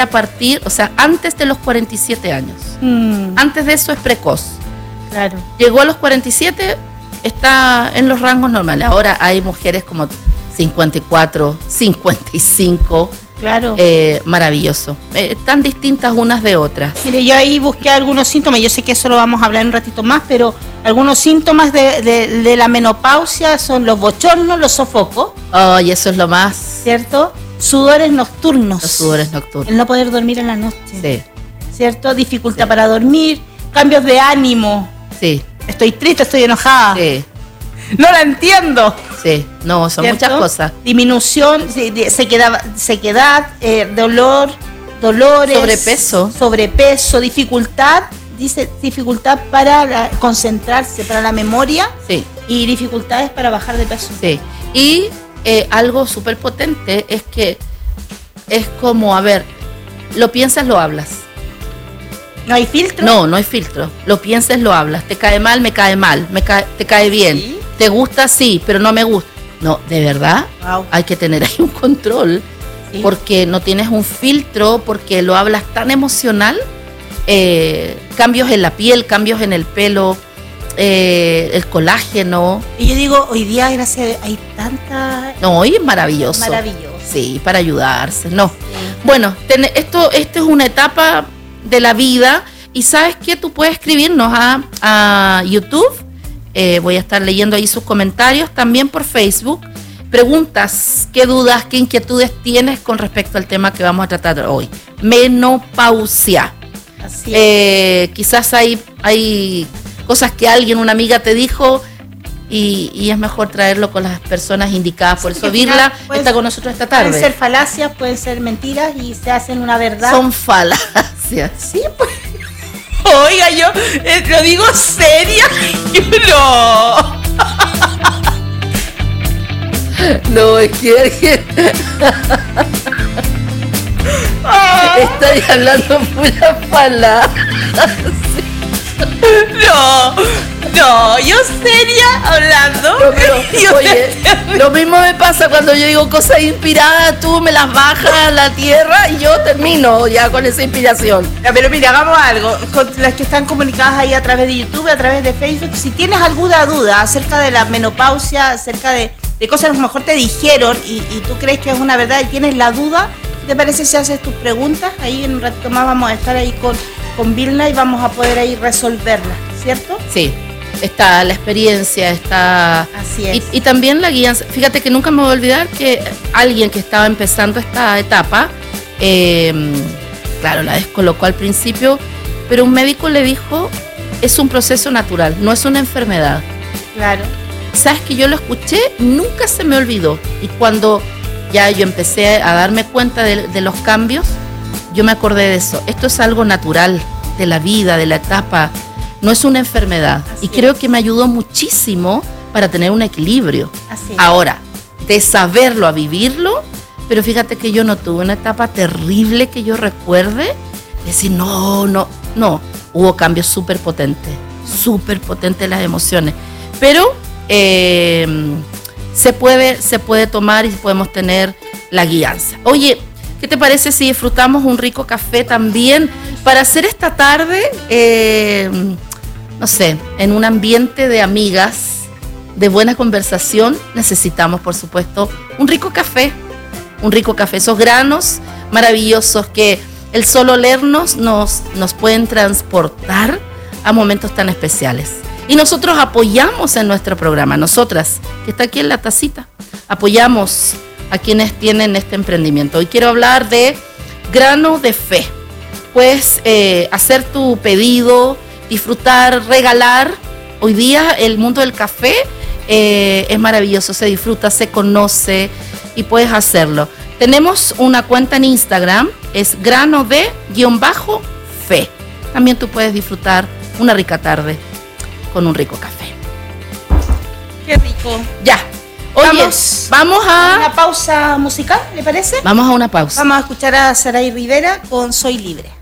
a partir, o sea, antes de los 47 años. Antes de eso es precoz. Claro. Llegó a los 47, está en los rangos normales. Ahora hay mujeres como 54, 55. Claro. Maravilloso. Tan distintas unas de otras. Mire, yo ahí busqué algunos síntomas, yo sé que eso lo vamos a hablar un ratito más, pero algunos síntomas de la menopausia son los bochornos, los sofocos. Y eso es lo más. ¿Cierto? Sudores nocturnos. Los sudores nocturnos. El no poder dormir en la noche. Sí. ¿Cierto? Dificultad para dormir, cambios de ánimo. Sí. Estoy triste, estoy enojada. Sí. No la entiendo. Sí, no, son ¿cierto? muchas cosas. Disminución, sequedad, dolores. Sobrepeso, dificultad para concentrarse, para la memoria. Sí. Y dificultades para bajar de peso. Sí. Y algo súper potente es que es como, a ver, lo piensas, lo hablas. ¿No hay filtro? No hay filtro. Lo piensas, lo hablas. Te cae mal, me cae mal. Te cae bien. ¿Sí? Te gusta, sí, pero no me gusta. No, de verdad, wow. Hay que tener ahí un control, sí. Porque no tienes un filtro, porque lo hablas tan emocional. Cambios en la piel, cambios en el pelo, el colágeno. Y yo digo, hoy día, gracias, hay tanta... No, hoy es maravilloso. Maravilloso. Sí, para ayudarse, ¿no? Sí. Bueno, esto es una etapa de la vida, y ¿sabes qué? Tú puedes escribirnos a YouTube. Voy a estar leyendo ahí sus comentarios, también por Facebook. Preguntas, qué dudas, qué inquietudes tienes con respecto al tema que vamos a tratar hoy. Menopausia. Así es. Quizás hay cosas que una amiga te dijo y es mejor traerlo con las personas indicadas. Por eso Virla está con nosotros esta tarde. Pueden ser falacias, pueden ser mentiras y se hacen una verdad. Son falacias. Sí, pues. Oiga, yo lo digo seria. Yo no. No, es que estoy hablando pura falacia. No, yo seria hablando. No, pero, oye, lo mismo me pasa cuando yo digo cosas inspiradas, tú me las bajas a la tierra y yo termino ya con esa inspiración. Pero mira, hagamos algo. Con las que están comunicadas ahí a través de YouTube, a través de Facebook, si tienes alguna duda acerca de la menopausia, acerca de cosas que a lo mejor te dijeron y tú crees que es una verdad y tienes la duda, ¿te parece si haces tus preguntas? Ahí en un ratito más vamos a estar ahí con Vilna y vamos a poder ahí resolverlas, ¿cierto? Sí. Está la experiencia, está... Así es. Y también la guianza. Fíjate que nunca me voy a olvidar que alguien que estaba empezando esta etapa, claro, la descolocó al principio, pero un médico le dijo, es un proceso natural, no es una enfermedad. Claro. ¿Sabes que yo lo escuché? Nunca se me olvidó. Y cuando ya yo empecé a darme cuenta de los cambios, yo me acordé de eso. Esto es algo natural de la vida, de la etapa. No es una enfermedad. Así y creo que me ayudó muchísimo para tener un equilibrio. Así es. Ahora, de saberlo a vivirlo, pero fíjate que yo no tuve una etapa terrible que yo recuerde. Decir, no. Hubo cambios súper potentes las emociones. Pero se puede tomar y podemos tener la guianza. Oye, ¿qué te parece si disfrutamos un rico café también para hacer esta tarde, no sé, en un ambiente de amigas, de buena conversación? Necesitamos, por supuesto, un rico café, esos granos maravillosos que el solo olernos nos pueden transportar a momentos tan especiales. Y nosotros apoyamos en nuestro programa, nosotras, que está aquí en la tacita, apoyamos a quienes tienen este emprendimiento. Hoy quiero hablar de grano de fe. Puedes hacer tu pedido, disfrutar, regalar. Hoy día el mundo del café es maravilloso, se disfruta, se conoce y puedes hacerlo. Tenemos una cuenta en Instagram, es grano de_fe. También tú puedes disfrutar una rica tarde con un rico café. Qué rico. Ya. Oye, vamos a una pausa musical, ¿le parece? Vamos a una pausa. Vamos a escuchar a Saray Rivera con Soy Libre.